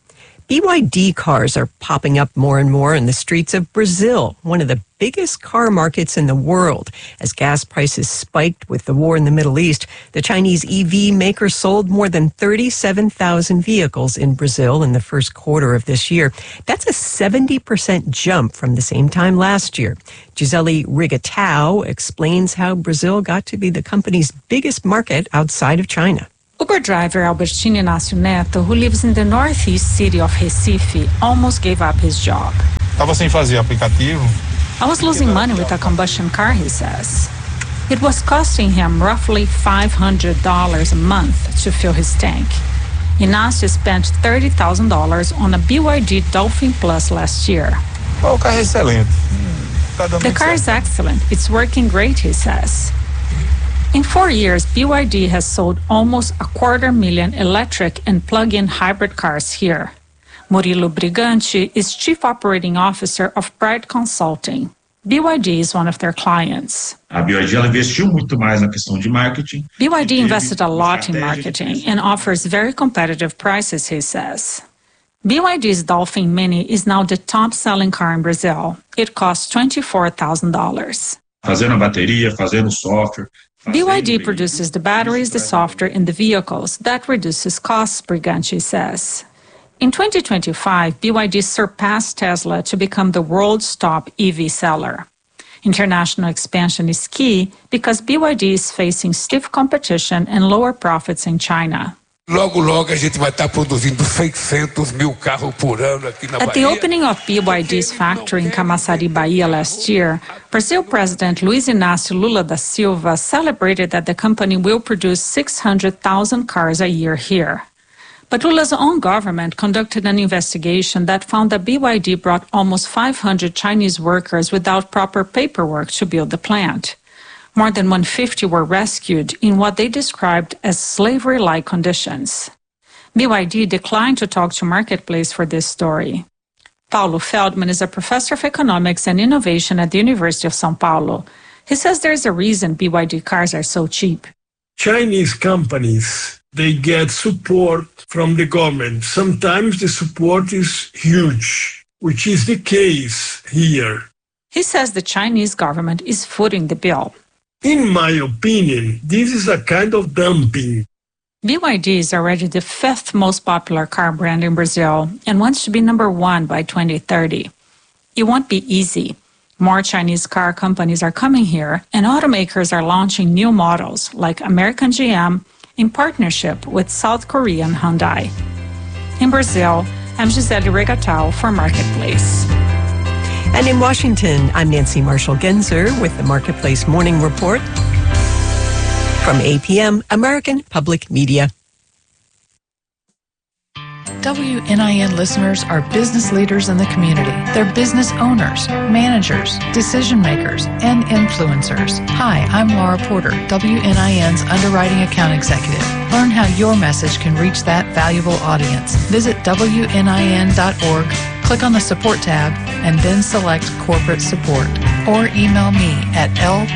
BYD cars are popping up more and more in the streets of Brazil, one of the biggest car markets in the world. As gas prices spiked with the war in the Middle East, the Chinese EV maker sold more than 37,000 vehicles in Brazil in the first quarter of this year. That's a 70% jump from the same time last year. Gisele Rigatao explains how Brazil got to be the company's biggest market outside of China. Uber driver Albertino Inácio Neto, who lives in the northeast city of Recife, almost gave up his job. Estava sem fazer aplicativo. I was losing money with a combustion car, he says. It was costing him roughly $500 a month to fill his tank. Inácio spent $30,000 on a BYD Dolphin Plus last year. O carro é excelente. The car is excellent. It's working great, he says. In 4 years, BYD has sold almost 250,000 electric and plug-in hybrid cars here. Murilo Brigante is Chief Operating Officer of Pride Consulting. BYD is one of their clients. A BYD ela investiu muito mais na questão de marketing. BYD invested a lot in marketing and offers very competitive prices, he says. BYD's Dolphin Mini is now the top-selling car in Brazil. It costs $24,000. Fazendo a bateria, fazendo o software. BYD produces the batteries, the software, and the vehicles. That reduces costs, Brigante says. In 2025, BYD surpassed Tesla to become the world's top EV seller. International expansion is key because BYD is facing stiff competition and lower profits in China. Logo, logo, a gente vai estar produzindo 600 mil carros por ano aqui na Bahia. At the opening of BYD's factory in Camaçari, Bahia last year, Brazil President Luiz Inácio Lula da Silva celebrated that the company will produce 600,000 cars a year here. But Lula's own government conducted an investigation that found that BYD brought almost 500 Chinese workers without proper paperwork to build the plant. More than 150 were rescued in what they described as slavery-like conditions. BYD declined to talk to Marketplace for this story. Paulo Feldman is a professor of economics and innovation at the University of São Paulo. He says there's a reason BYD cars are so cheap. Chinese companies, they get support from the government. Sometimes the support is huge, which is the case here. He says the Chinese government is footing the bill. In my opinion, this is a kind of dumping. BYD is already the fifth most popular car brand in Brazil and wants to be number one by 2030. It won't be easy. More Chinese car companies are coming here, and automakers are launching new models like American GM in partnership with South Korean Hyundai. In Brazil, I'm Gisele Rigatao for Marketplace. And in Washington, I'm Nancy Marshall-Genzer with the Marketplace Morning Report from APM, American Public Media. WNIN listeners are business leaders in the community. They're business owners, managers, decision makers, and influencers. Hi, I'm Laura Porter, WNIN's underwriting account executive. Learn how your message can reach that valuable audience. Visit WNIN.org, click on the support tab, and then select corporate support. Or email me at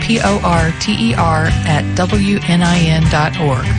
lporter@wnin.org.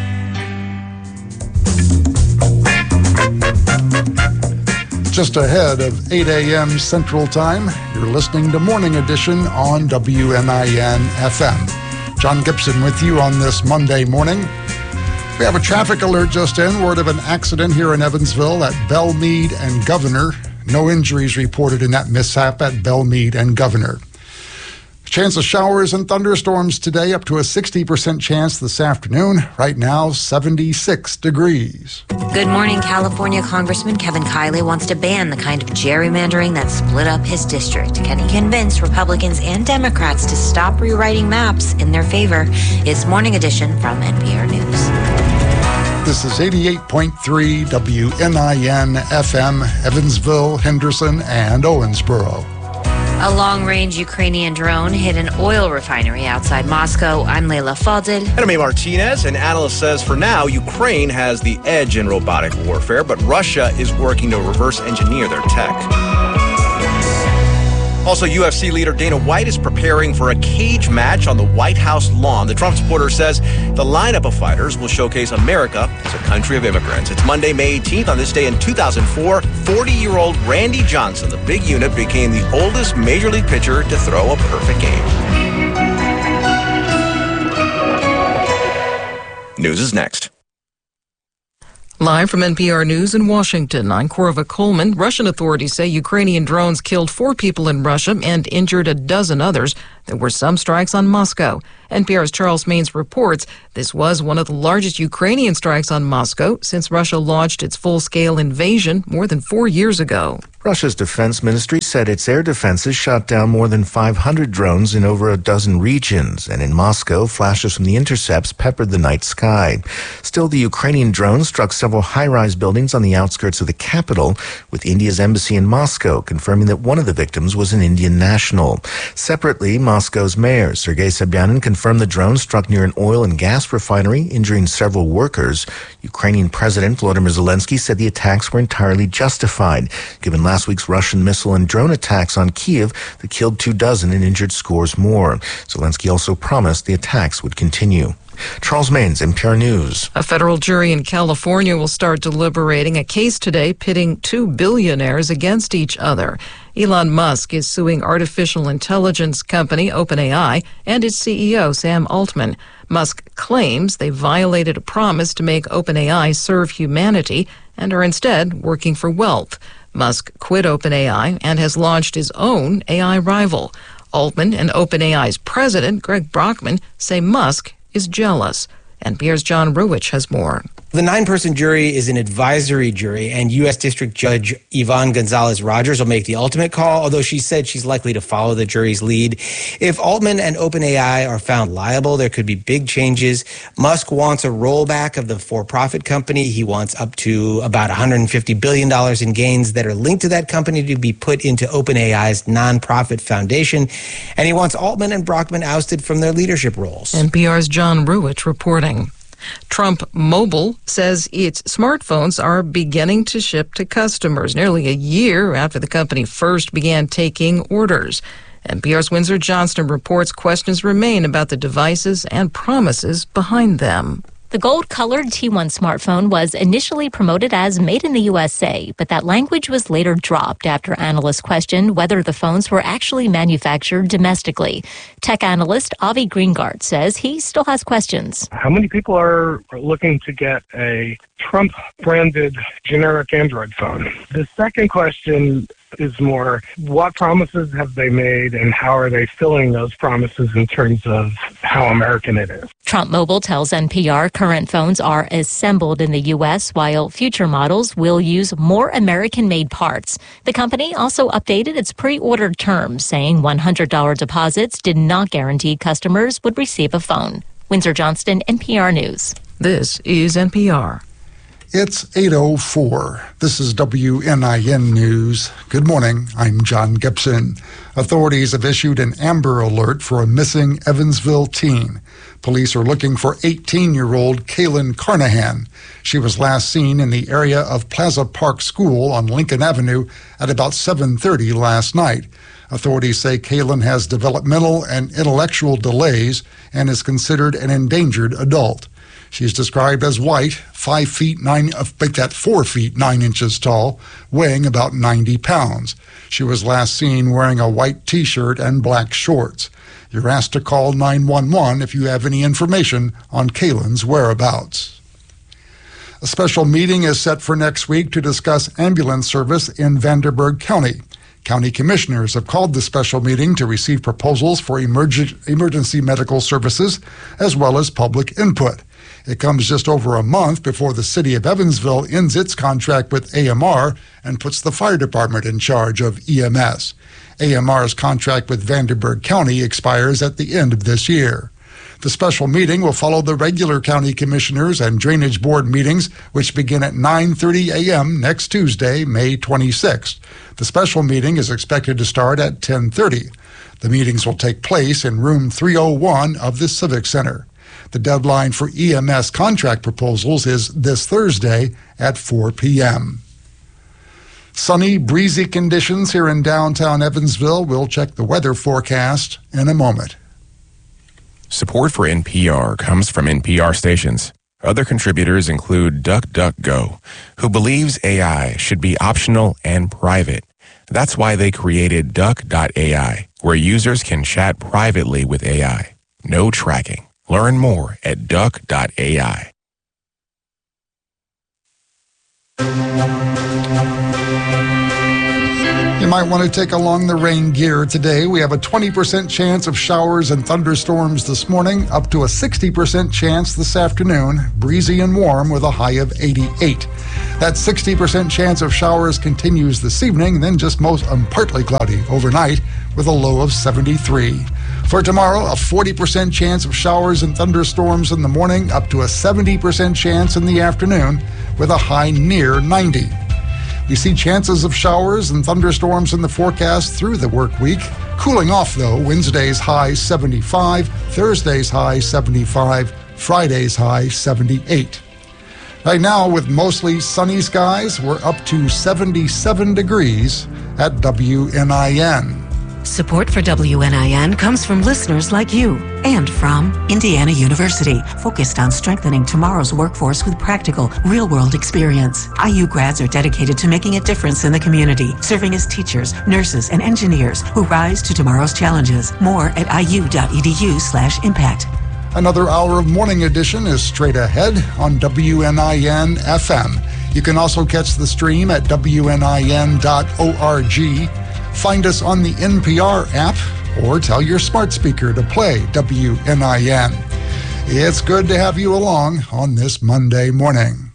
Just ahead of 8 a.m. Central Time, you're listening to Morning Edition on WNIN FM. John Gibson with you on this Monday morning. We have a traffic alert just in. Word of an accident here in Evansville at Belmead and Governor. No injuries reported in that mishap at Belmead and Governor. Chance of showers and thunderstorms today, up to a 60% chance this afternoon. Right now, 76 degrees. Good morning. California Congressman Kevin Kiley wants to ban the kind of gerrymandering that split up his district. Can he convince Republicans and Democrats to stop rewriting maps in their favor? It's Morning Edition from NPR News. This is 88.3 WNIN FM, Evansville, Henderson, and Owensboro. A long-range Ukrainian drone hit an oil refinery outside Moscow. I'm Leila Fadel. And I'm A. Martinez. An analyst says for now, Ukraine has the edge in robotic warfare, but Russia is working to reverse engineer their tech. Also, UFC leader Dana White is preparing for a cage match on the White House lawn. The Trump supporter says the lineup of fighters will showcase America as a country of immigrants. It's Monday, May 18th. On this day in 2004, 40-year-old Randy Johnson, the big unit, became the oldest Major League pitcher to throw a perfect game. News is next. Live from NPR News in Washington, I'm Korva Coleman. Russian authorities say Ukrainian drones killed 4 people in Russia and injured a dozen others. There were some strikes on Moscow. NPR's Charles Maines reports this was one of the largest Ukrainian strikes on Moscow since Russia launched its full-scale invasion more than 4 years ago. Russia's defense ministry said its air defenses shot down more than 500 drones in over a dozen regions, and in Moscow, flashes from the intercepts peppered the night sky. Still, the Ukrainian drones struck several high-rise buildings on the outskirts of the capital, with India's embassy in Moscow confirming that one of the victims was an Indian national. Separately, Moscow's mayor, Sergei Sobyanin, confirmed the drone struck near an oil and gas refinery, injuring several workers. Ukrainian President Volodymyr Zelensky said the attacks were entirely justified, given last week's Russian missile and drone attacks on Kyiv that killed 24 and injured scores more. Zelensky also promised the attacks would continue. Charles Maines, NPR News. A federal jury in California will start deliberating a case today pitting 2 billionaires against each other. Elon Musk is suing artificial intelligence company OpenAI and its CEO, Sam Altman. Musk claims they violated a promise to make OpenAI serve humanity and are instead working for wealth. Musk quit OpenAI and has launched his own AI rival. Altman and OpenAI's president, Greg Brockman, say Musk is jealous. NPR's John Ruwich has more. The 9-person jury is an advisory jury, and U.S. District Judge Yvonne Gonzalez-Rogers will make the ultimate call, although she said she's likely to follow the jury's lead. If Altman and OpenAI are found liable, there could be big changes. Musk wants a rollback of the for-profit company. He wants up to about $150 billion in gains that are linked to that company to be put into OpenAI's nonprofit foundation. And he wants Altman and Brockman ousted from their leadership roles. NPR's John Ruwich reporting. Trump Mobile says its smartphones are beginning to ship to customers nearly a year after the company first began taking orders. NPR's Windsor Johnston reports questions remain about the devices and promises behind them. The gold-colored T1 smartphone was initially promoted as made in the USA, but that language was later dropped after analysts questioned whether the phones were actually manufactured domestically. Tech analyst Avi Greengard says he still has questions. How many people are looking to get a Trump-branded generic Android phone? The second question is more, what promises have they made and how are they filling those promises in terms of how American it is? Trump Mobile tells NPR current phones are assembled in the U.S., while future models will use more American-made parts. The company also updated its pre-order terms, saying $100 deposits did not guarantee customers would receive a phone. Windsor Johnston, NPR News. This is NPR. It's 8:04. This is WNIN News. Good morning. I'm John Gibson. Authorities have issued an Amber Alert for a missing Evansville teen. Police are looking for 18-year-old Kaylin Carnahan. She was last seen in the area of Plaza Park School on Lincoln Avenue at about 7:30 last night. Authorities say Kaylin has developmental and intellectual delays and is considered an endangered adult. She's described as white, 4 feet 9 inches tall, weighing about 90 pounds. She was last seen wearing a white T-shirt and black shorts. You're asked to call 911 if you have any information on Kaylin's whereabouts. A special meeting is set for next week to discuss ambulance service in Vanderburgh County. County commissioners have called the special meeting to receive proposals for emergency medical services as well as public input. It comes just over a month before the city of Evansville ends its contract with AMR and puts the fire department in charge of EMS. AMR's contract with Vanderburgh County expires at the end of this year. The special meeting will follow the regular county commissioners and drainage board meetings, which begin at 9:30 a.m. next Tuesday, May 26th. The special meeting is expected to start at 10:30. The meetings will take place in room 301 of the Civic Center. The deadline for EMS contract proposals is this Thursday at 4 p.m. Sunny, breezy conditions here in downtown Evansville. We'll check the weather forecast in a moment. Support for NPR comes from NPR stations. Other contributors include DuckDuckGo, who believes AI should be optional and private. That's why they created Duck.ai, where users can chat privately with AI. No tracking. Learn more at Duck.ai. You might want to take along the rain gear today. We have a 20% chance of showers and thunderstorms this morning, up to a 60% chance this afternoon, breezy and warm with a high of 88. That 60% chance of showers continues this evening, then just partly cloudy overnight with a low of 73. For tomorrow, a 40% chance of showers and thunderstorms in the morning, up to a 70% chance in the afternoon with a high near 90. We see chances of showers and thunderstorms in the forecast through the work week. Cooling off, though. Wednesday's high 75, Thursday's high 75, Friday's high 78. Right now, with mostly sunny skies, we're up to 77 degrees at WNIN. Support for WNIN comes from listeners like you and from Indiana University, focused on strengthening tomorrow's workforce with practical, real-world experience. IU grads are dedicated to making a difference in the community, serving as teachers, nurses, and engineers who rise to tomorrow's challenges. More at iu.edu/impact. Another hour of Morning Edition is straight ahead on WNIN FM. You can also catch the stream at WNIN.org. Find us on the NPR app or tell your smart speaker to play WNIN. It's good to have you along on this Monday morning.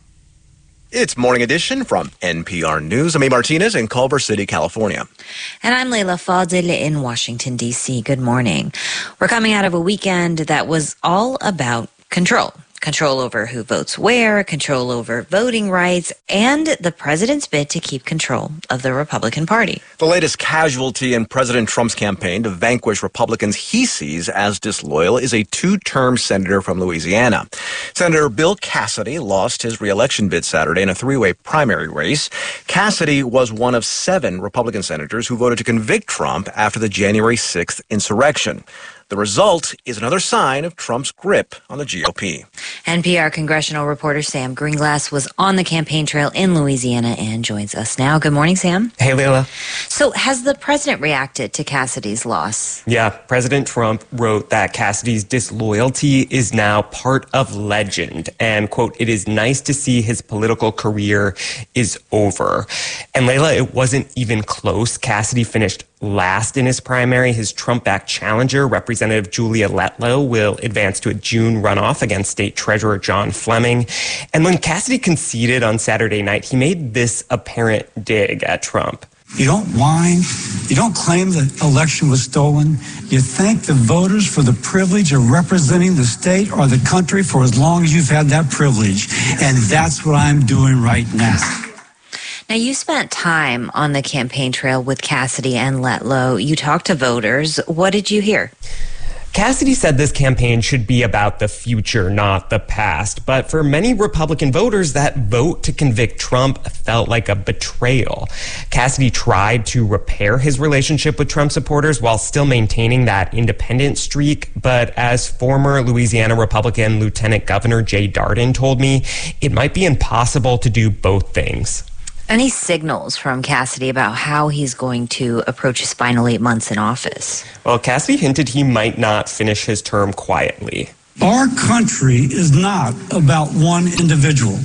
It's Morning Edition from NPR News. I'm A. Martinez in Culver City, California. And I'm Leila Fadel in Washington, D.C. Good morning. We're coming out of a weekend that was all about control. Control over who votes where, control over voting rights, and the president's bid to keep control of the Republican Party. The latest casualty in President Trump's campaign to vanquish Republicans he sees as disloyal is a two-term senator from Louisiana. Senator Bill Cassidy lost his re-election bid Saturday in a three-way primary race. Cassidy was one of 7 Republican senators who voted to convict Trump after the January 6th insurrection. The result is another sign of Trump's grip on the GOP. NPR congressional reporter Sam Greenglass was on the campaign trail in Louisiana and joins us now. Good morning, Sam. Hey, Leila. So has the president reacted to Cassidy's loss? Yeah, President Trump wrote that Cassidy's disloyalty is now part of legend. And, quote, it is nice to see his political career is over. And, Leila, it wasn't even close. Cassidy finished last in his primary. His Trump-backed challenger, Representative Julia Letlow, will advance to a June runoff against State Treasurer John Fleming. And when Cassidy conceded on Saturday night, he made this apparent dig at Trump. You don't whine. You don't claim the election was stolen. You thank the voters for the privilege of representing the state or the country for as long as you've had that privilege. And that's what I'm doing right now. Now, you spent time on the campaign trail with Cassidy and Letlow. You talked to voters. What did you hear? Cassidy said this campaign should be about the future, not the past. But for many Republican voters, that vote to convict Trump felt like a betrayal. Cassidy tried to repair his relationship with Trump supporters while still maintaining that independent streak. But as former Louisiana Republican Lieutenant Governor Jay Darden told me, it might be impossible to do both things. Any signals from Cassidy about how he's going to approach his final 8 months in office? Well, Cassidy hinted he might not finish his term quietly. Our country is not about one individual.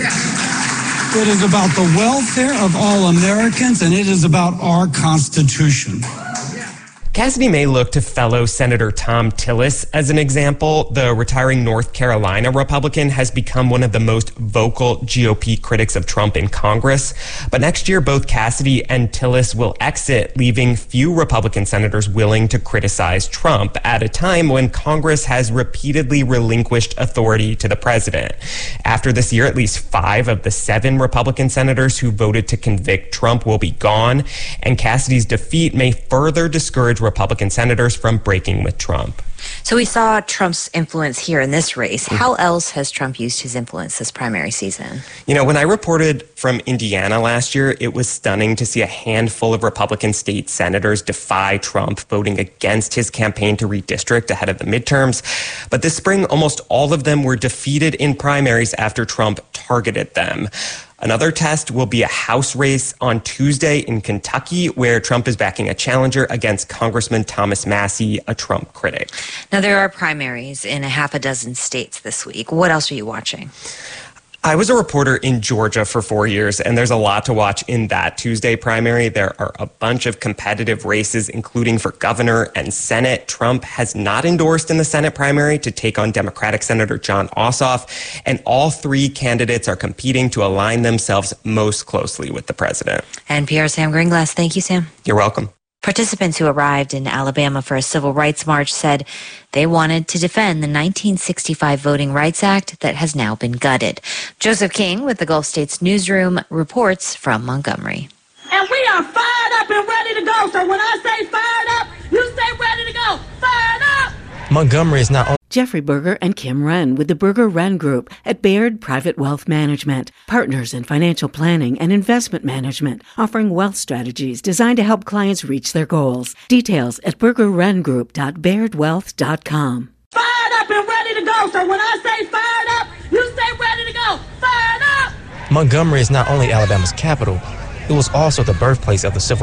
It is about the welfare of all Americans, and it is about our Constitution. Cassidy may look to fellow Senator Thom Tillis as an example. The retiring North Carolina Republican has become one of the most vocal GOP critics of Trump in Congress. But next year, both Cassidy and Tillis will exit, leaving few Republican senators willing to criticize Trump at a time when Congress has repeatedly relinquished authority to the president. After this year, at least 5 of the 7 Republican senators who voted to convict Trump will be gone, and Cassidy's defeat may further discourage Republican senators from breaking with Trump. So we saw Trump's influence here in this race. How else has Trump used his influence this primary season? You know, when I reported from Indiana last year, it was stunning to see a handful of Republican state senators defy Trump, voting against his campaign to redistrict ahead of the midterms. But this spring, almost all of them were defeated in primaries after Trump targeted them. Another test will be a House race on Tuesday in Kentucky, where Trump is backing a challenger against Congressman Thomas Massie, a Trump critic. Now, there are primaries in a half a dozen states this week. What else are you watching? I was a reporter in Georgia for 4 years, and there's a lot to watch in that Tuesday primary. There are a bunch of competitive races, including for governor and Senate. Trump has not endorsed in the Senate primary to take on Democratic Senator Jon Ossoff, and all 3 candidates are competing to align themselves most closely with the president. NPR Sam Gringlas. Thank you, Sam. You're welcome. Participants who arrived in Alabama for a civil rights march said they wanted to defend the 1965 Voting Rights Act that has now been gutted. Joseph King with the Gulf States Newsroom reports from Montgomery. And we are fired up and ready to go. So when I say fired up, you say ready to go. Fired up! Montgomery is not only Jeffrey Berger and Kim Wren with the Berger Wren Group at Baird Private Wealth Management, partners in financial planning and investment management, offering wealth strategies designed to help clients reach their goals. Details at burgerwrengroup.bairdwealth.com. Fired up and ready to go. So when I say fired up, you say ready to go. Fired up! Montgomery is not only Alabama's capital, it was also the birthplace of the Civil